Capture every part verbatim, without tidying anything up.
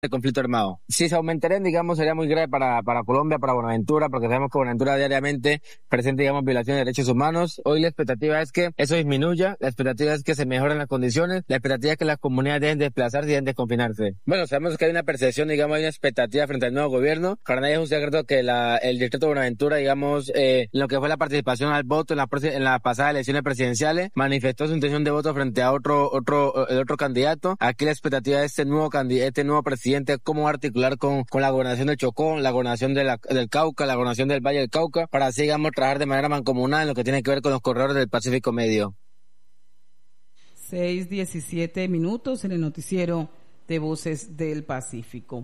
de conflicto armado. Si se aumentarían, digamos, sería muy grave para, para Colombia, para Buenaventura, porque sabemos que Buenaventura diariamente presenta, digamos, violaciones de derechos humanos. Hoy la expectativa es que eso disminuya, la expectativa es que se mejoren las condiciones, la expectativa es que las comunidades dejen de desplazarse y dejen de confinarse. Bueno, sabemos que hay una percepción, digamos, hay una expectativa frente al nuevo gobierno. Para nadie es un secreto que la, el distrito de Buenaventura, digamos, eh, lo que fue la participación al voto en las en la pasadas elecciones presidenciales, manifestó su intención de voto frente a otro, otro, el otro candidato. Aquí la expectativa de este nuevo candidato, este nuevo presidente, cómo articular con, con la gobernación del Chocó, la gobernación de la, del Cauca, la gobernación del Valle del Cauca, para así, digamos, trabajar de manera mancomunada en lo que tiene que ver con los corredores del Pacífico Medio. seis diecisiete minutos en el noticiero de Voces del Pacífico.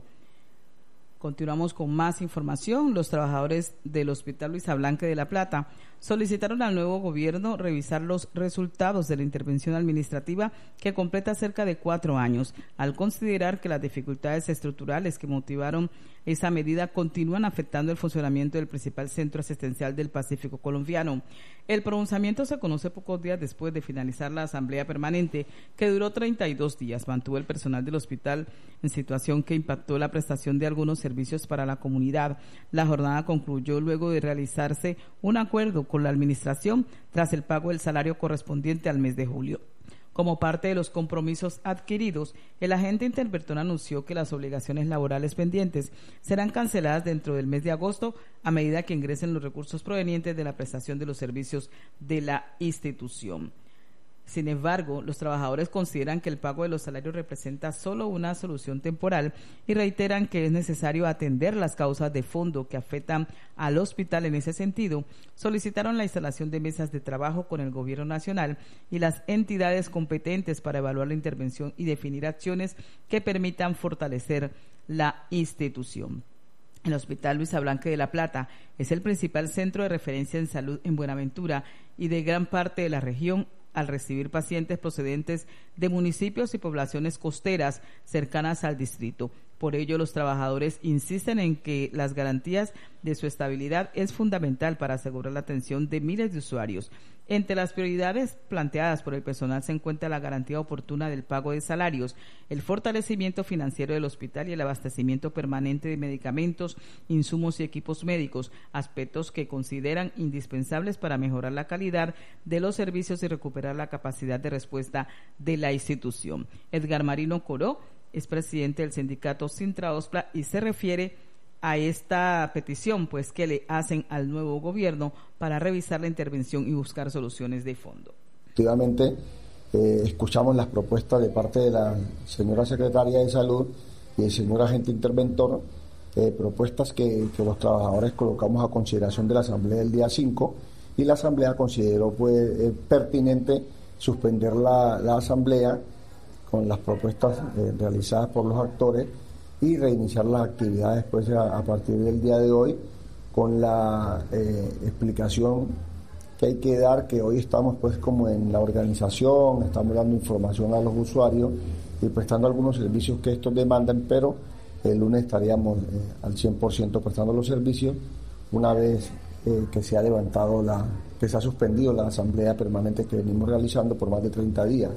Continuamos con más información. Los trabajadores del Hospital Luisa Blanque de La Plata solicitaron al nuevo gobierno revisar los resultados de la intervención administrativa que completa cerca de cuatro años, al considerar que las dificultades estructurales que motivaron esa medida continúan afectando el funcionamiento del principal centro asistencial del Pacífico colombiano. El pronunciamiento se conoce pocos días después de finalizar la asamblea permanente, que duró treinta y dos días. Mantuvo el personal del hospital en situación que impactó la prestación de algunos servicios para la comunidad. La jornada concluyó luego de realizarse un acuerdo con la administración tras el pago del salario correspondiente al mes de julio. Como parte de los compromisos adquiridos, el agente interventor anunció que las obligaciones laborales pendientes serán canceladas dentro del mes de agosto a medida que ingresen los recursos provenientes de la prestación de los servicios de la institución. Sin embargo, los trabajadores consideran que el pago de los salarios representa solo una solución temporal y reiteran que es necesario atender las causas de fondo que afectan al hospital. En ese sentido, solicitaron la instalación de mesas de trabajo con el gobierno nacional y las entidades competentes para evaluar la intervención y definir acciones que permitan fortalecer la institución. El Hospital Luisa Blanque de La Plata es el principal centro de referencia en salud en Buenaventura y de gran parte de la región, al recibir pacientes procedentes de municipios y poblaciones costeras cercanas al distrito. Por ello, los trabajadores insisten en que las garantías de su estabilidad es fundamental para asegurar la atención de miles de usuarios. Entre las prioridades planteadas por el personal se encuentra la garantía oportuna del pago de salarios, el fortalecimiento financiero del hospital y el abastecimiento permanente de medicamentos, insumos y equipos médicos, aspectos que consideran indispensables para mejorar la calidad de los servicios y recuperar la capacidad de respuesta de la institución. Edgar Marino Coró es presidente del sindicato Sintraospla y se refiere a esta petición pues que le hacen al nuevo gobierno para revisar la intervención y buscar soluciones de fondo. Efectivamente, eh, escuchamos las propuestas de parte de la señora secretaria de Salud y el señor agente interventor, eh, propuestas que, que los trabajadores colocamos a consideración de la asamblea del día cinco, y la asamblea consideró pues eh, pertinente suspender la, la asamblea con las propuestas eh, realizadas por los actores y reiniciar las actividades pues a, a partir del día de hoy con la eh, explicación que hay que dar, que hoy estamos pues como en la organización, estamos dando información a los usuarios y prestando algunos servicios que estos demandan, pero el lunes estaríamos eh, al cien por ciento prestando los servicios una vez eh, que se ha levantado la, que se ha suspendido la asamblea permanente que venimos realizando por más de treinta días.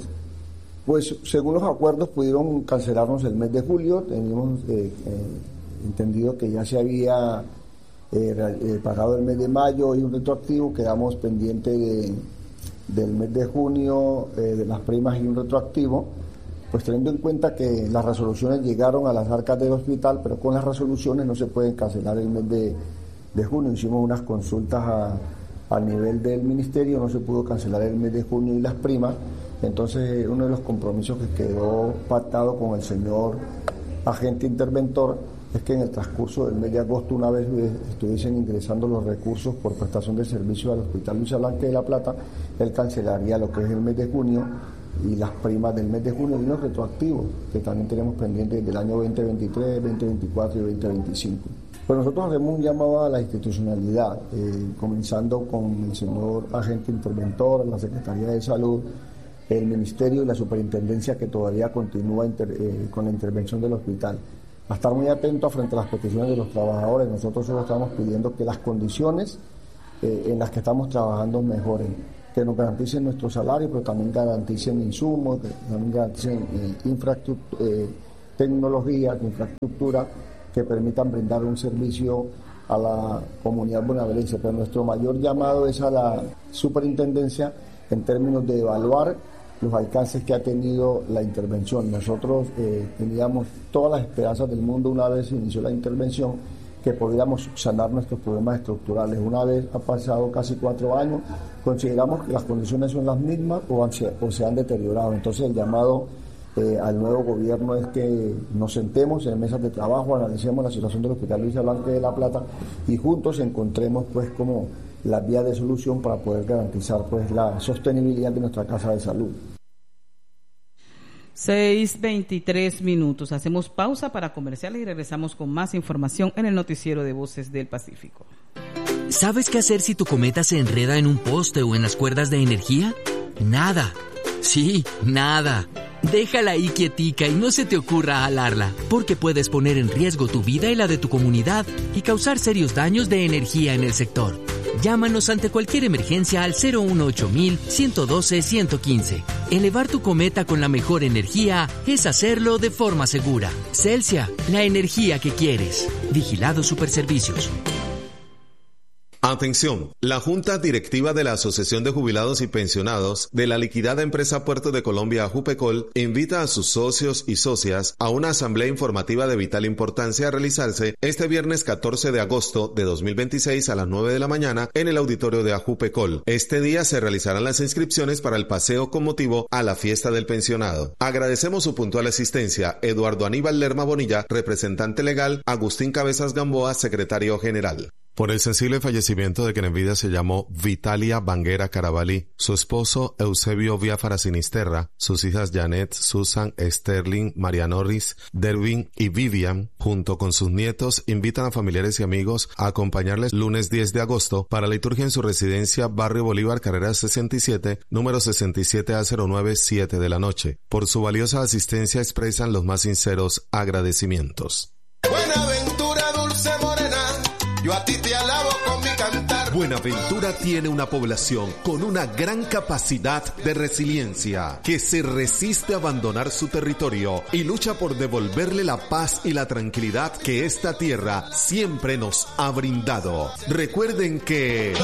Pues según los acuerdos pudieron cancelarnos el mes de julio, teníamos eh, eh, entendido que ya se había eh, eh, pagado el mes de mayo y un retroactivo, quedamos pendientes de, del mes de junio, eh, de las primas y un retroactivo, pues teniendo en cuenta que las resoluciones llegaron a las arcas del hospital, pero con las resoluciones no se pueden cancelar el mes de, de junio. Hicimos unas consultas a, a nivel del ministerio, no se pudo cancelar el mes de junio y las primas. Entonces, uno de los compromisos que quedó pactado con el señor agente interventor es que en el transcurso del mes de agosto, una vez estuviesen ingresando los recursos por prestación de servicio al Hospital Luisa Blanque de La Plata, él cancelaría lo que es el mes de junio y las primas del mes de junio y los retroactivos, que también tenemos pendientes del año veinte veintitrés, veinte veinticuatro y veinte veinticinco. Pues nosotros hacemos un llamado a la institucionalidad, eh, comenzando con el señor agente interventor, la Secretaría de Salud, el Ministerio y la Superintendencia, que todavía continúa inter, eh, con la intervención del hospital. A estar muy atentos frente a las peticiones de los trabajadores. Nosotros solo estamos pidiendo que las condiciones eh, en las que estamos trabajando mejoren, que nos garanticen nuestro salario, pero también garanticen insumos, que también garanticen eh, infraestructura, eh, tecnologías, de infraestructura que permitan brindar un servicio a la comunidad bonaerense. Pero nuestro mayor llamado es a la superintendencia en términos de evaluar los alcances que ha tenido la intervención. Nosotros eh, teníamos todas las esperanzas del mundo una vez se inició la intervención que podíamos sanar nuestros problemas estructurales. Una vez ha pasado casi cuatro años, consideramos que las condiciones son las mismas o, han, o se han deteriorado. Entonces el llamado eh, al nuevo gobierno es que nos sentemos en mesas de trabajo, analicemos la situación del Hospital Luisa Blanque de La Plata y juntos encontremos pues como la vía de solución para poder garantizar pues la sostenibilidad de nuestra casa de salud. seis veintitrés minutos. Hacemos pausa para comerciales y regresamos con más información en el noticiero de Voces del Pacífico. ¿Sabes qué hacer si tu cometa se enreda en un poste o en las cuerdas de energía? Nada. Sí, nada. Déjala ahí quietica y no se te ocurra alarla, porque puedes poner en riesgo tu vida y la de tu comunidad y causar serios daños de energía en el sector. Llámanos ante cualquier emergencia al cero uno ocho mil, ciento doce, ciento quince. Elevar tu cometa con la mejor energía es hacerlo de forma segura. Celsia, la energía que quieres. Vigilado Superservicios. Atención, la Junta Directiva de la Asociación de Jubilados y Pensionados de la liquidada empresa Puerto de Colombia Ajupecol invita a sus socios y socias a una asamblea informativa de vital importancia a realizarse este viernes catorce de agosto de dos mil veintiséis a las nueve de la mañana en el auditorio de Ajupecol. Este día se realizarán las inscripciones para el paseo con motivo a la fiesta del pensionado. Agradecemos su puntual asistencia. Eduardo Aníbal Lerma Bonilla, representante legal, Agustín Cabezas Gamboa, secretario general. Por el sensible fallecimiento de quien en vida se llamó Vitalia Banguera Carabalí, su esposo Eusebio Biafara Sinisterra, sus hijas Janet, Susan, Sterling, María Norris, Derwin y Vivian, junto con sus nietos, invitan a familiares y amigos a acompañarles lunes diez de agosto para la liturgia en su residencia Barrio Bolívar, carrera sesenta y siete, número sesenta y siete A cero nueve siete de la noche. Por su valiosa asistencia expresan los más sinceros agradecimientos. Buenaventura, dulce morena, yo a ti te alabo con mi cantar. Buenaventura tiene una población con una gran capacidad de resiliencia, que se resiste a abandonar su territorio y lucha por devolverle la paz y la tranquilidad que esta tierra siempre nos ha brindado. Recuerden que